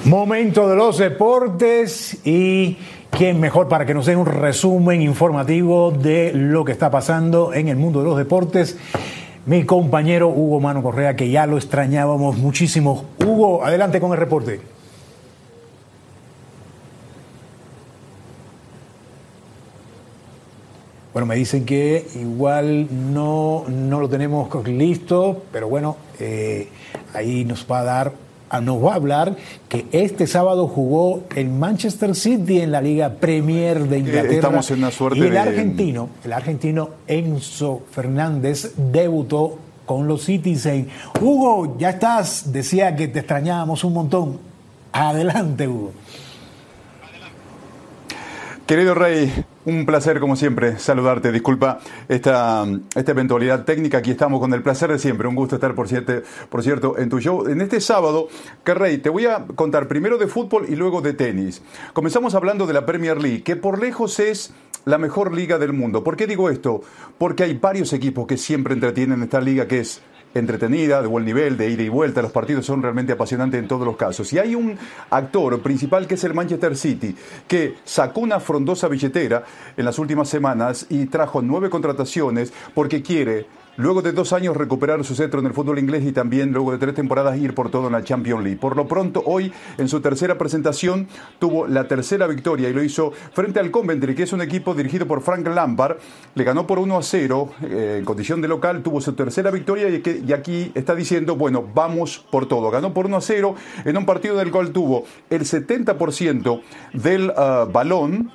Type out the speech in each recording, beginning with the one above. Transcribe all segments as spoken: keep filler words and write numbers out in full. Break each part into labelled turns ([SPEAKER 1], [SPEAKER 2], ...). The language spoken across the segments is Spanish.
[SPEAKER 1] Momento de los deportes y quién mejor para que nos den un resumen informativo de lo que está pasando en el mundo de los deportes. Mi compañero Hugo Mano Correa, que ya lo extrañábamos muchísimo. Hugo, adelante con el reporte. Bueno, me dicen que igual no, no lo tenemos listo, pero bueno, eh, ahí nos va a dar, nos va a hablar que este sábado jugó el Manchester City en la Liga Premier de Inglaterra.
[SPEAKER 2] Estamos en una suerte
[SPEAKER 1] y el
[SPEAKER 2] de...
[SPEAKER 1] argentino, el argentino Enzo Fernández debutó con los Citizens. Hugo, ya estás, decía que te extrañábamos un montón. Adelante, Hugo.
[SPEAKER 2] Querido Rey, un placer como siempre saludarte. Disculpa esta, esta eventualidad técnica. Aquí estamos con el placer de siempre. Un gusto estar, por cierto, por cierto, en tu show. En este sábado, que Rey, te voy a contar primero de fútbol y luego de tenis. Comenzamos hablando de la Premier League, que por lejos es la mejor liga del mundo. ¿Por qué digo esto? Porque hay varios equipos que siempre entretienen esta liga, que es entretenida, de buen nivel, de ida y vuelta. Los partidos son realmente apasionantes en todos los casos. Y hay un actor principal que es el Manchester City, que sacó una frondosa billetera en las últimas semanas y trajo nueve contrataciones porque quiere, luego de dos años, recuperar su cetro en el fútbol inglés y también luego de tres temporadas ir por todo en la Champions League. Por lo pronto, hoy, en su tercera presentación, tuvo la tercera victoria y lo hizo frente al Coventry, que es un equipo dirigido por Frank Lampard. Le ganó por uno a cero eh, en condición de local, tuvo su tercera victoria y, que, y aquí está diciendo, bueno, vamos por todo. Ganó por uno a cero en un partido del cual tuvo el setenta por ciento del uh, balón.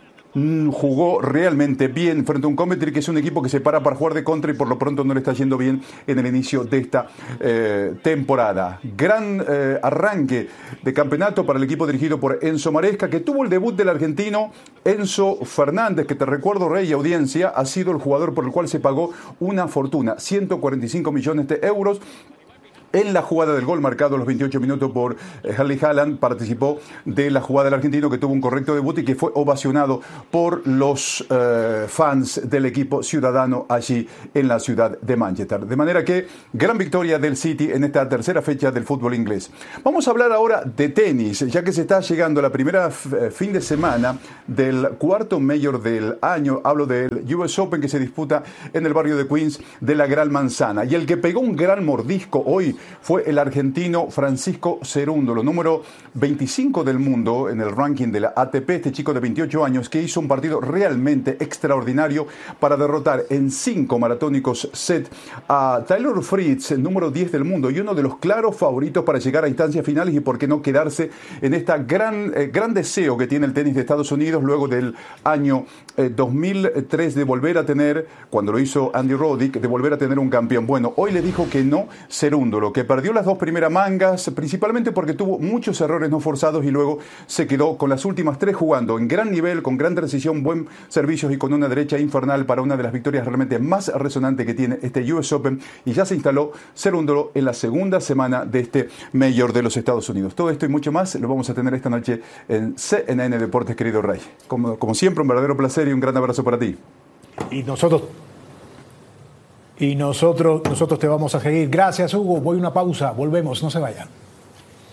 [SPEAKER 2] Jugó realmente bien frente a un Coventry, que es un equipo que se para para jugar de contra y por lo pronto no le está yendo bien en el inicio de esta eh, temporada. Gran eh, arranque de campeonato para el equipo dirigido por Enzo Maresca, que tuvo el debut del argentino Enzo Fernández, que te recuerdo, Rey y audiencia, ha sido el jugador por el cual se pagó una fortuna, ciento cuarenta y cinco millones de euros. En la jugada del gol marcado a los veintiocho minutos por Erling Haaland, participó de la jugada del argentino, que tuvo un correcto debut y que fue ovacionado por los eh, fans del equipo ciudadano allí en la ciudad de Manchester. De manera que, gran victoria del City en esta tercera fecha del fútbol inglés. Vamos a hablar ahora de tenis, ya que se está llegando la primera f- fin de semana del cuarto Major del año. Hablo del U S Open, que se disputa en el barrio de Queens de la Gran Manzana. Y el que pegó un gran mordisco hoy fue el argentino Francisco Cerúndolo, número veinticinco del mundo en el ranking de la A T P, este chico de veintiocho años que hizo un partido realmente extraordinario para derrotar en cinco maratónicos sets a Taylor Fritz, el número diez del mundo y uno de los claros favoritos para llegar a instancias finales y por qué no quedarse en este gran, eh, gran deseo que tiene el tenis de Estados Unidos luego del año eh, dos mil tres de volver a tener, cuando lo hizo Andy Roddick, de volver a tener un campeón. Bueno, hoy le dijo que no Cerúndolo, que perdió las dos primeras mangas, principalmente porque tuvo muchos errores no forzados y luego se quedó con las últimas tres jugando en gran nivel, con gran precisión, buen servicios y con una derecha infernal para una de las victorias realmente más resonantes que tiene este U S Open, y ya se instaló Cerúndolo en la segunda semana de este Major de los Estados Unidos. Todo esto y mucho más lo vamos a tener esta noche en C N N Deportes, querido Rey. Como, como siempre, un verdadero placer y un gran abrazo para ti.
[SPEAKER 1] Y nosotros... Y nosotros, nosotros te vamos a seguir. Gracias, Hugo. Voy a una pausa. Volvemos. No se vayan.